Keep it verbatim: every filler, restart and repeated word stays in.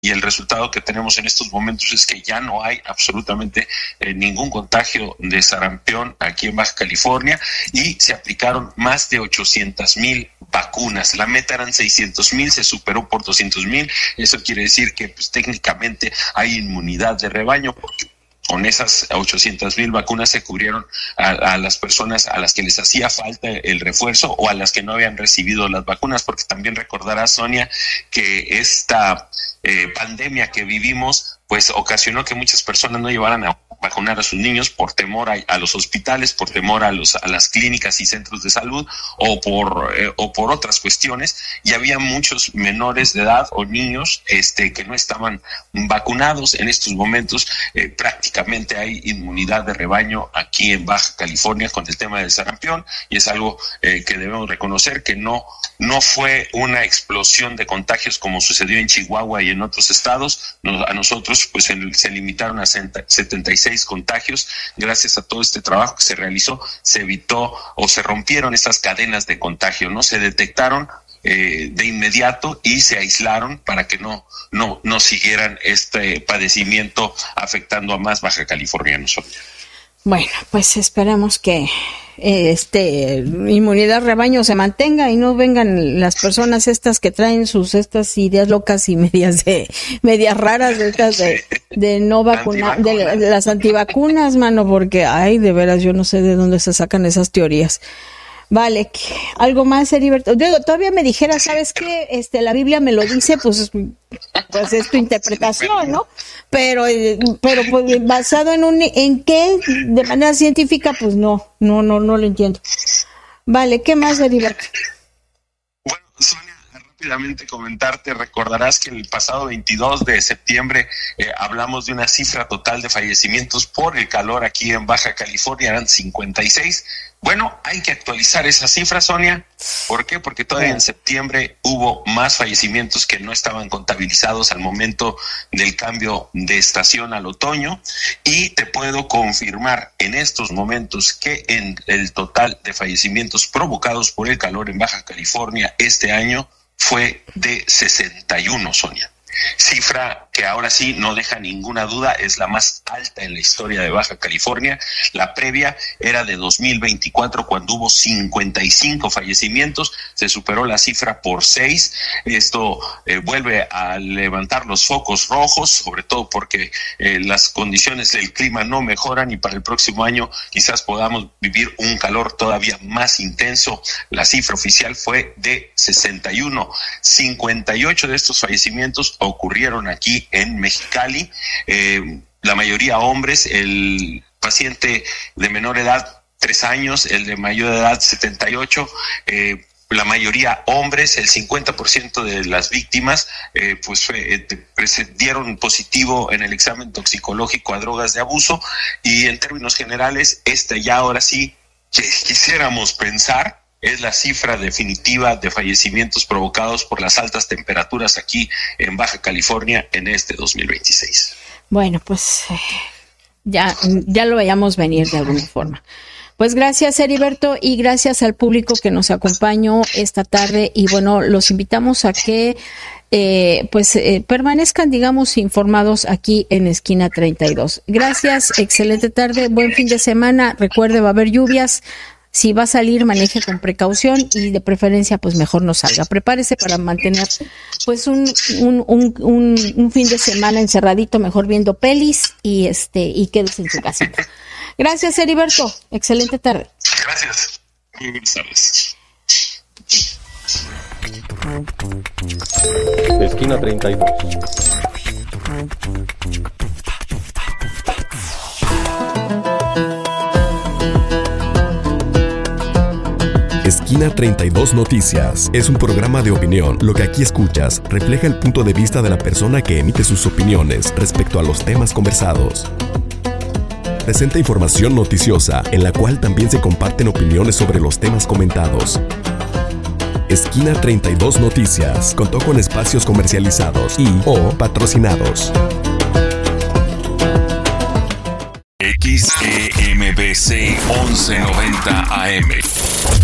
y el resultado que tenemos en estos momentos es que ya no hay absolutamente eh, ningún contagio de sarampión aquí en Baja California y se aplicaron más de ochocientas mil vacunas. La meta eran seiscientos mil, se superó por doscientos mil. Eso quiere decir que pues técnicamente hay inmunidad de rebaño porque con esas ochocientas mil vacunas se cubrieron a, a las personas a las que les hacía falta el refuerzo o a las que no habían recibido las vacunas, porque también recordarás, Sonia, que esta eh, pandemia que vivimos pues ocasionó que muchas personas no llevaran a vacunar a sus niños por temor a, a los hospitales, por temor a los a las clínicas y centros de salud o por eh, o por otras cuestiones, y había muchos menores de edad o niños este que no estaban vacunados. En estos momentos eh, prácticamente hay inmunidad de rebaño aquí en Baja California con el tema del sarampión, y es algo eh, que debemos reconocer que no no fue una explosión de contagios como sucedió en Chihuahua y en otros estados. Nos, a nosotros pues se, se limitaron a setenta y seis contagios. Gracias a todo este trabajo que se realizó, se evitó o se rompieron estas cadenas de contagio, ¿no? Se detectaron eh, de inmediato y se aislaron para que no, no, no siguieran este padecimiento afectando a más baja californianos. Bueno, pues esperemos que este inmunidad rebaño se mantenga y no vengan las personas estas que traen sus estas ideas locas y medias de medias raras de estas de, de no vacunar, de, de las antivacunas, mano, porque ay, de veras yo no sé de dónde se sacan esas teorías. Vale, ¿algo más, Heriberto? Digo, todavía me dijera, ¿sabes qué? Este, la Biblia me lo dice, pues, pues es tu interpretación, ¿no? Pero, pero pues, basado en un, ¿en qué? De manera científica, pues no, no, no, no lo entiendo. Vale, ¿qué más, Heriberto? Bueno, Sonia, rápidamente comentarte, recordarás que el pasado veintidós de septiembre eh, hablamos de una cifra total de fallecimientos por el calor aquí en Baja California, eran cincuenta y seis. Bueno, hay que actualizar esa cifra, Sonia. ¿Por qué? Porque todavía en septiembre hubo más fallecimientos que no estaban contabilizados al momento del cambio de estación al otoño, y te puedo confirmar en estos momentos que en el total de fallecimientos provocados por el calor en Baja California este año fue de sesenta y uno, Sonia. Cifra que ahora sí no deja ninguna duda, es la más alta en la historia de Baja California. La previa era de dos mil veinticuatro, cuando hubo cincuenta y cinco fallecimientos, se superó la cifra por seis. Esto eh, vuelve a levantar los focos rojos, sobre todo porque eh, las condiciones del clima no mejoran y para el próximo año quizás podamos vivir un calor todavía más intenso. La cifra oficial fue de sesenta y uno. cincuenta y ocho de estos fallecimientos ocurrieron aquí en Mexicali, eh, la mayoría hombres, el paciente de menor edad tres años, el de mayor edad setenta y ocho, eh, la mayoría hombres, el cincuenta por ciento de las víctimas eh, pues eh, dieron positivo en el examen toxicológico a drogas de abuso, y en términos generales esta ya ahora sí que quisiéramos pensar es la cifra definitiva de fallecimientos provocados por las altas temperaturas aquí en Baja California en este dos mil veintiséis. Bueno, pues ya, ya lo veíamos venir de alguna forma. Pues gracias, Heriberto, y gracias al público que nos acompañó esta tarde. Y bueno, los invitamos a que eh, pues eh, permanezcan, digamos, informados aquí en Esquina treinta y dos. Gracias, excelente tarde, buen fin de semana. Recuerde, va a haber lluvias. Si va a salir, maneje con precaución y de preferencia, pues mejor no salga. Prepárese para mantener, pues, un, un, un, un, un fin de semana encerradito, mejor viendo pelis y este y quédese en su casita. Gracias, Heriberto. Excelente tarde. Gracias. Muy buenas tardes. Esquina treinta y dos. Esquina treinta y dos Noticias es un programa de opinión. Lo que aquí escuchas refleja el punto de vista de la persona que emite sus opiniones respecto a los temas conversados. Presenta información noticiosa en la cual también se comparten opiniones sobre los temas comentados. Esquina treinta y dos Noticias contó con espacios comercializados y o patrocinados. X E M B C once noventa A M